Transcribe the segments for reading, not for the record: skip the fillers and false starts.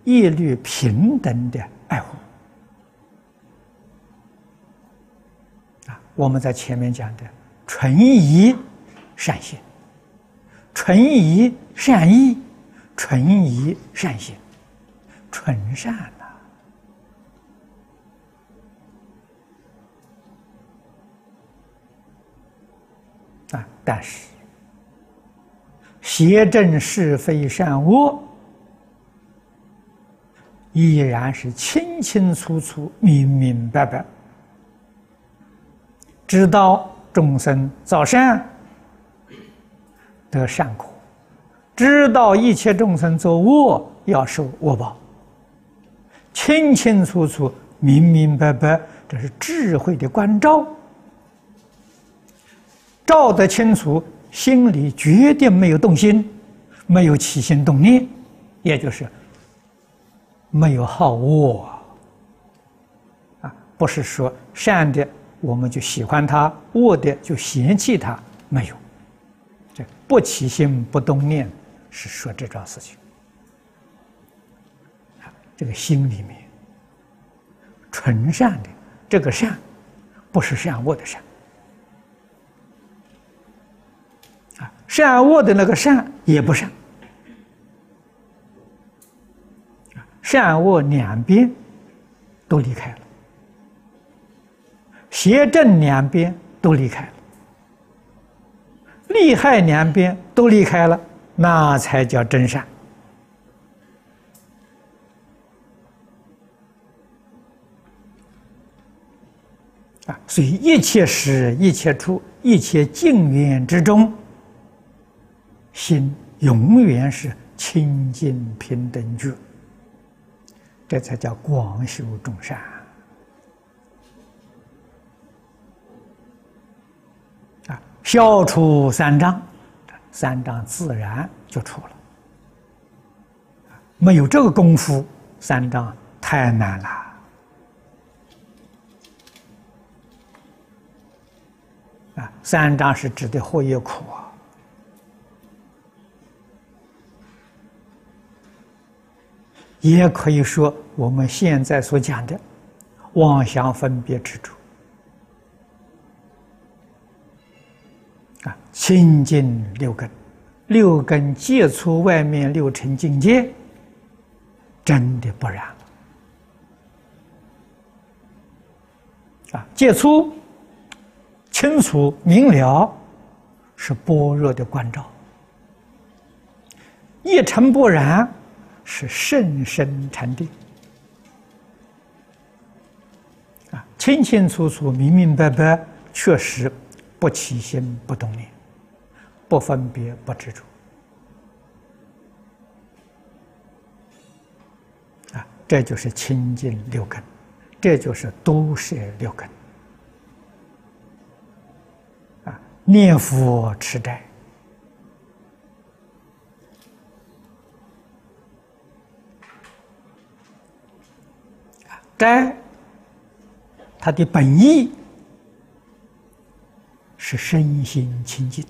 一律平等的爱护。我们在前面讲的纯宜善行、纯宜善意、纯宜善行、纯善但是邪正是非善恶依然是清清楚楚、明明白白，知道众生造善得善果，知道一切众生作恶要受恶报，清清楚楚、明明白白，这是智慧的关照。照得清楚，心里决定没有动心，没有起心动念，也就是没有好恶不是说善的我们就喜欢它，恶的就嫌弃它，没有。这不起心不动念是说这桩事情。这个心里面纯善的这个善，不是善恶的善。善恶的那个善也不善，善恶两边都离开了，邪正两边都离开了，利害两边都离开了，那才叫真善。所以一切时、一切处、一切境缘之中，心永远是清净平等觉，这才叫广修众善消除三障，三障自然就除了。没有这个功夫，三障太难了。三障是指的祸业苦也可以说我们现在所讲的妄想分别执着清净六根，六根接触外面六尘境界，真的不然接触清楚明了是般若的关照，一尘不染是甚深禅定清清楚楚、明明白白，确实不起心不动念，不分别不执着这就是清净六根，这就是都摄六根念佛持斋斋它的本意是身心清净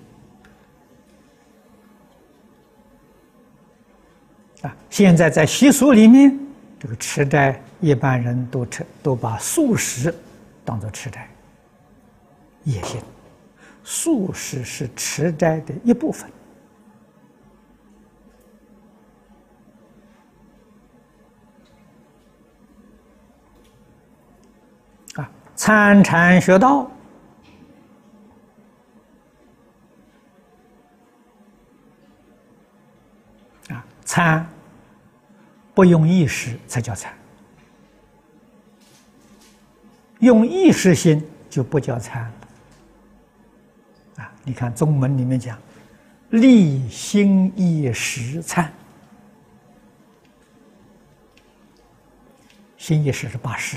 现在在习俗里面，这个持斋一般人都把素食当作持斋，也行。素食是持斋的一部分参禅学道参不用意识才叫参，用意识心就不叫参你看宗门里面讲立心意识参，心意识是八识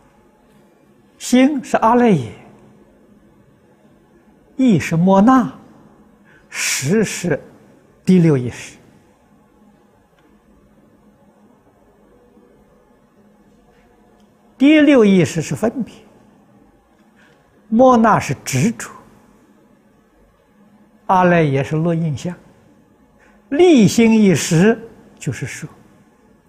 心是阿赖耶，意是莫那，识是第六意识。第六意识是分别，莫那是执着，阿赖耶是落印象，立心一识就是说